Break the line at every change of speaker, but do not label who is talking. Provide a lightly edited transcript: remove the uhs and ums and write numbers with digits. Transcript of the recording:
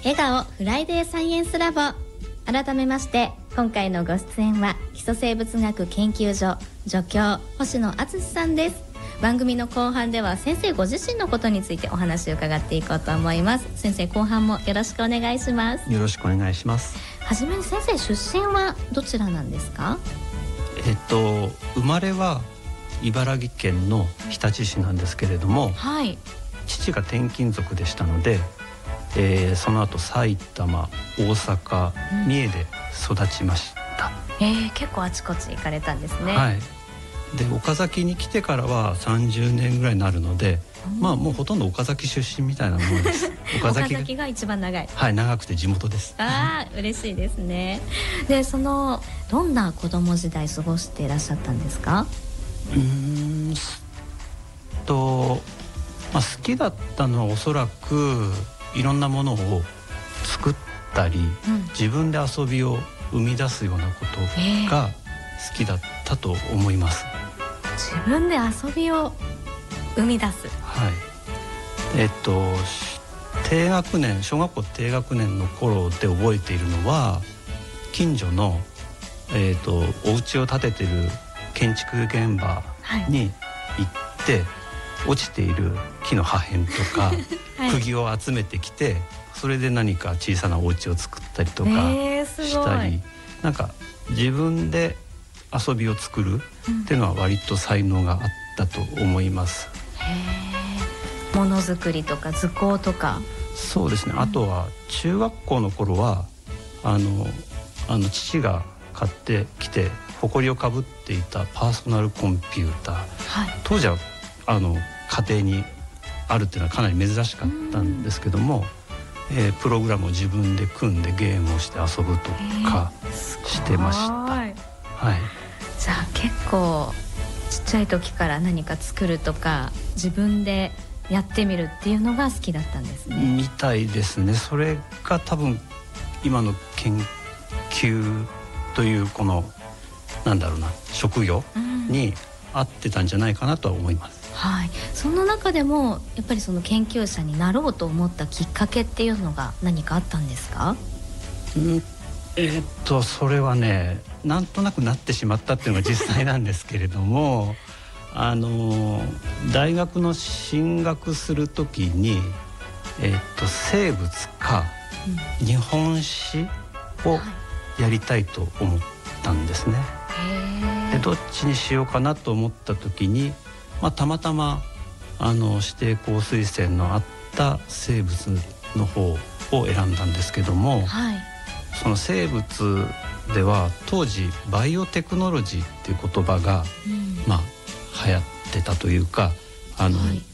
笑顔フライデーサイエンスラボ。改めまして今回のご出演は基礎生物学研究所助教星野敦さんです。番組の後半では先生ご自身のことについてお話を伺っていこうと思います。先生、後半もよろしくお願いします。
よろしくお願いします。
はじめに先生、出身はどちらなんですか？
生まれは茨城県の日立市なんですけれども、
はい、
父が転勤族でしたので、その後埼玉、大阪、三重で育ちました。
結構あちこち行かれたんですね。
はい。で岡崎に来てからは30年ぐらいになるので、もうほとんど岡崎出身みたいなものです。
岡崎が一番長い。
はい、長くて地元です。
嬉しいですね。で、どんな子供時代過ごしていらっしゃったんですか？
好きだったのはおそらくいろんなものを作ったり、自分で遊びを生み出すようなことが好きだったと思います。
自分で遊びを生み出す。
はい。低学年、小学校低学年の頃で覚えているのは、近所のお家を建ててる建築現場に行って、落ちている木の破片とか釘を集めてきて、それで何か小さなお家を作ったりとかしたり、なんか自分で遊びを作るっていうのは割と才能があったと思います。
ものづくりとか図工とか。
そうですね。あとは中学校の頃は父が買ってきて埃をかぶっていたパーソナルコンピューター、当時は家庭にあるっていうのはかなり珍しかったんですけども、プログラムを自分で組んでゲームをして遊ぶとかしてました。はい。
じゃあ結構ちっちゃい時から何か作るとか自分でやってみるっていうのが好きだったんですね。
みたいですね。それが多分今の研究というこの職業に合ってたんじゃないかなとは思います。
はい。その中でもやっぱりその研究者になろうと思ったきっかけっていうのが何かあったんですか？
それはね、なんとなくなってしまったっていうのが実際なんですけれども大学の進学するときに、生物か日本史をやりたいと思ったんですね。でどっちにしようかなと思ったときに、たまたま指定校推薦のあった生物の方を選んだんですけども、その生物では当時バイオテクノロジーっていう言葉が、流行ってたというか